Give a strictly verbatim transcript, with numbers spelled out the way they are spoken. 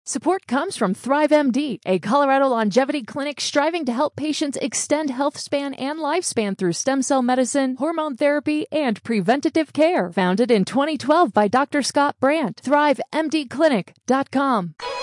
Support comes from ThriveMD, a Colorado longevity clinic striving to help patients extend health span and lifespan through stem cell medicine, hormone therapy, and preventative care. Founded in twenty twelve by Doctor Scott Brandt. Thrive M D Clinic dot com.